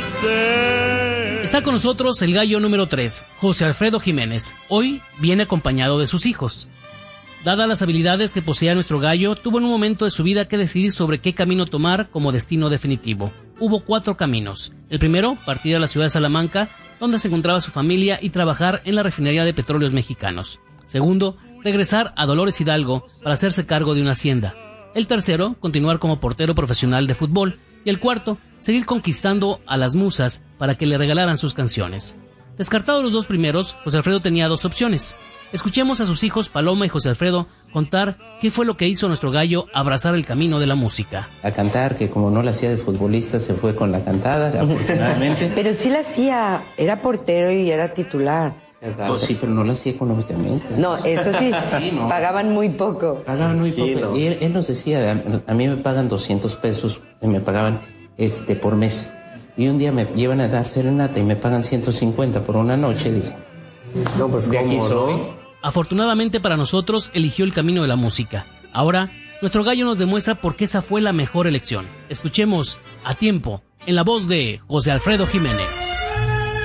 usted. Está con nosotros el gallo número 3, José Alfredo Jiménez. Hoy viene acompañado de sus hijos. Dadas las habilidades que poseía nuestro gallo, tuvo en un momento de su vida que decidir sobre qué camino tomar como destino definitivo. Hubo 4 caminos. El primero, partir a la ciudad de Salamanca, donde se encontraba su familia, y trabajar en la refinería de petróleos mexicanos. Segundo, regresar a Dolores Hidalgo para hacerse cargo de una hacienda. El tercero, continuar como portero profesional de fútbol. Y el cuarto, seguir conquistando a las musas para que le regalaran sus canciones. Descartados los 2 primeros, José Alfredo tenía 2 opciones. Escuchemos a sus hijos Paloma y José Alfredo contar qué fue lo que hizo nuestro gallo abrazar el camino de la música. A cantar, que como no la hacía de futbolista, se fue con la cantada, afortunadamente. Pero sí la hacía, era portero y era titular. Pues sí, pero no la hacía económicamente. No, eso sí, sí, no. Pagaban muy poco. Pagaban muy Sí, poco. no. Y él nos decía, a mí me pagan 200 pesos, y me pagaban por mes. Y un día me llevan a dar serenata y me pagan 150 por una noche. Dice, No, pues de aquí cómo, soy. ¿no? Afortunadamente para nosotros, eligió el camino de la música. Ahora, nuestro gallo nos demuestra por qué esa fue la mejor elección. Escuchemos A Tiempo, en la voz de José Alfredo Jiménez.